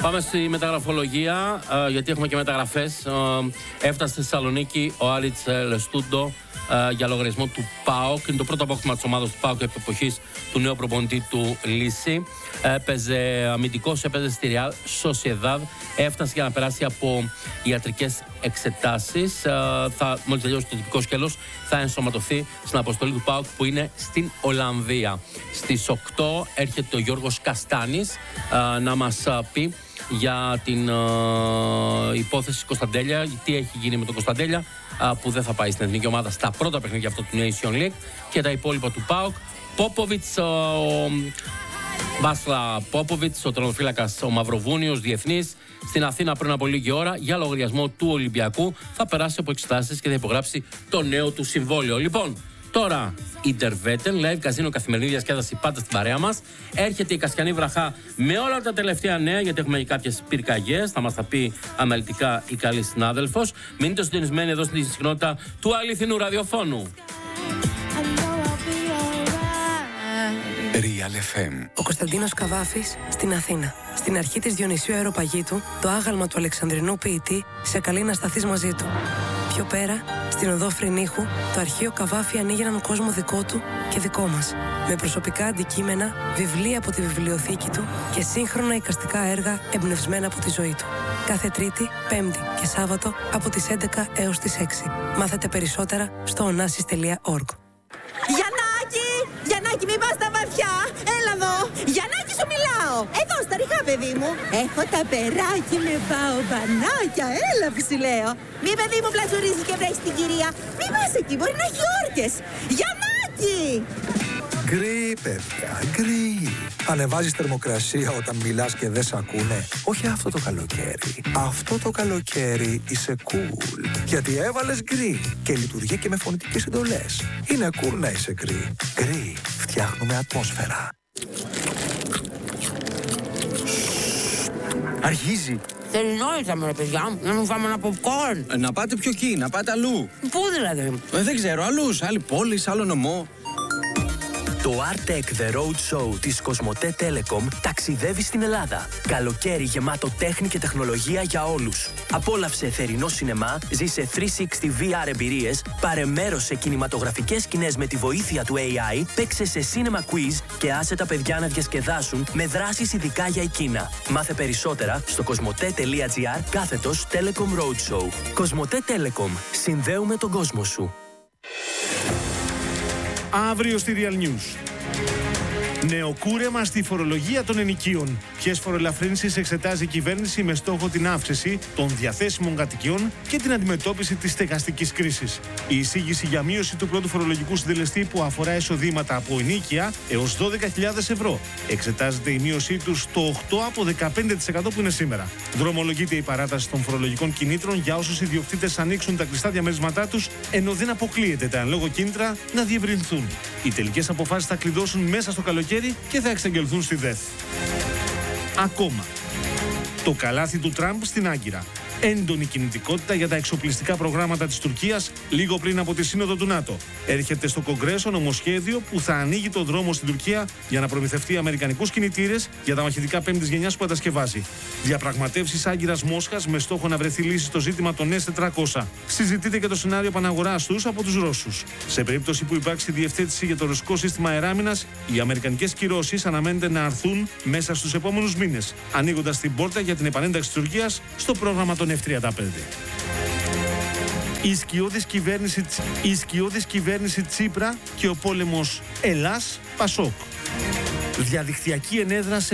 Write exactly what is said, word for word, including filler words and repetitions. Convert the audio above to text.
Πάμε στη μεταγραφολογία, ε, γιατί έχουμε και μεταγραφές. Ε, έφτασε στη Θεσσαλονίκη ο Άριτς Λεστούντο ε, για λογαριασμό του ΠΑΟΚ. Είναι το πρώτο απόκτημα της ομάδας του ΠΑΟΚ επί εποχής του νέου προπονητή του Λύση. Έπαιζε αμυντικός, έπαιζε στη Real Sociedad. Έφτασε για να περάσει από ιατρικές εξετάσεις. Ε, θα, μόλις τελειώσει το τυπικό σκέλος, θα ενσωματωθεί στην αποστολή του ΠΑΟΚ που είναι στην Ολλανδία. Στις οκτώ έρχεται ο Γιώργος Καστάνης ε, να μας πει για την uh, υπόθεση Κωνσταντέλια, τι έχει γίνει με τον Κωνσταντέλια uh, που δεν θα πάει στην εθνική ομάδα στα πρώτα παιχνίδια αυτό του Nation League και τα υπόλοιπα του ΠΑΟΚ. Πόποβιτς, uh, ο Βάσλα Πόποβιτς, ο τερματοφύλακας, ο Μαυροβούνιος, διεθνής, στην Αθήνα πριν από λίγη ώρα για λογαριασμό του Ολυμπιακού θα περάσει από εξετάσεις και θα υπογράψει το νέο του συμβόλαιο. Λοιπόν, τώρα Interwetten, live καζίνο, καθημερινή διασκέδαση πάντα στην παρέα μας. Έρχεται η Κασιανή Βραχά με όλα τα τελευταία νέα, γιατί έχουμε και κάποιες πυρκαγιές. Θα μας τα πει αναλυτικά η καλή συνάδελφος. Μείνετε συντονισμένοι εδώ στην συχνότητα του αληθινού ραδιοφώνου. Real εφ εμ. Ο Κωνσταντίνος Καβάφης στην Αθήνα. Στην αρχή της Διονυσίου Αεροπαγήτου, το άγαλμα του Αλεξανδρινού ποιητή σε καλεί να σταθείς μαζί του. Πιο πέρα, στην οδό Φρυνίχου, το αρχείο Καβάφη ανοίγει έναν κόσμο δικό του και δικό μας. Με προσωπικά αντικείμενα, βιβλία από τη βιβλιοθήκη του και σύγχρονα εικαστικά έργα εμπνευσμένα από τη ζωή του. Κάθε Τρίτη, Πέμπτη και Σάββατο από τις έντεκα έως τις έξι. Μάθετε περισσότερα στο onassis τελεία org. Γιαννάκη! Γιαννάκη, μην πας στα βαθιά! Έλα εδώ! Γιαννάκη, σου μιλάω! Εδώ, στα ριχά, παιδί μου! Έχω τα περάκι με μπαομπανάκια! Έλα που σου λέω! Μη, παιδί μου, πλασουρίζεις και βρέχεις την κυρία! Μη πας εκεί, μπορεί να έχει όρκες! Γιαννάκη! Γκρι, παιδιά, γκρι. Ανεβάζεις θερμοκρασία όταν μιλάς και δεν σ' ακούνε. Όχι αυτό το καλοκαίρι. Αυτό το καλοκαίρι είσαι cool. Γιατί έβαλες γκρι και λειτουργεί και με φωνητικές εντολές. Είναι cool να είσαι γκρι. Γκρι. Φτιάχνουμε ατμόσφαιρα. Αρχίζει. Θέλει νόητα με ρε παιδιά, να μην φάμε ένα popcorn. Ε, να πάτε πιο εκεί, να πάτε αλλού. Πού δηλαδή? Ε, δεν ξέρω, αλλού, άλλη πόλη, σε άλλο νομό. Το Artec The Road Show της Κοσμοτέ Telecom ταξιδεύει στην Ελλάδα. Καλοκαίρι γεμάτο τέχνη και τεχνολογία για όλους. Απόλαυσε θερινό σινεμά, ζήσε τριακόσια εξήντα βι αρ εμπειρίες, πάρε μέρος σε κινηματογραφικές σκηνές με τη βοήθεια του έι άι, παίξε σε cinema quiz και άσε τα παιδιά να διασκεδάσουν με δράσεις ειδικά για εκείνα. Μάθε περισσότερα στο κοσμοτέ τελεία τζι άρ κάθετος Telecom Roadshow. Κοσμοτέ Telecom. Συνδέουμε τον κόσμο σου. Αύριο στη Real News. Νεοκούρεμα στη φορολογία των ενοικίων. Ποιες φοροελαφρύνσεις εξετάζει η κυβέρνηση με στόχο την αύξηση των διαθέσιμων κατοικιών και την αντιμετώπιση της στεγαστικής κρίσης. Η εισήγηση για μείωση του πρώτου φορολογικού συντελεστή που αφορά εισοδήματα από ενοίκια έως δώδεκα χιλιάδες ευρώ. Εξετάζεται η μείωσή του στο οκτώ από δεκαπέντε τοις εκατό που είναι σήμερα. Δρομολογείται η παράταση των φορολογικών κινήτρων για όσους ιδιοκτήτες ανοίξουν τα κλειστά διαμέρισματά τους, ενώ δεν αποκλείεται τα εν λόγω κίνητρα να διευρυνθούν. Οι τελικές αποφάσεις θα κλειδώσουν μέσα στο καλοκαίρι και θα εξαγγελθούν στη ΔΕΘ. Ακόμα. Το καλάθι του Τραμπ στην Άγκυρα. Έντονη κινητικότητα για τα εξοπλιστικά προγράμματα της Τουρκίας λίγο πριν από τη Σύνοδο του ΝΑΤΟ. Έρχεται στο Κογκρέσο νομοσχέδιο που θα ανοίγει το δρόμο στην Τουρκία για να προμηθευτεί αμερικανικούς κινητήρες για τα μαχητικά πέμπτης γενιάς που κατασκευάζει. Διαπραγματεύσεις Άγκυρας-Μόσχας με στόχο να βρεθεί λύση στο ζήτημα των ες τετρακόσια. Συζητείται και το σενάριο επαναγοράς τους από τους Ρώσους. Σε περίπτωση που υπάρξει διευθέτηση για το ρωσικό σύστημα αεράμινας, οι αμερικανικές κυρώσεις αναμένεται να αρθούν μέσα στους επόμενους μήνες, ανοίγοντας την πόρτα για την επανένταξη της Τουρκίας στο πρόγραμμα των εφ τριάντα πέντε. Η σκιώδης κυβέρνηση, η σκιώδης κυβέρνηση Τσίπρα και ο πόλεμος Ελλάς Πασόκ. Διαδικτυακή ενέδρα σε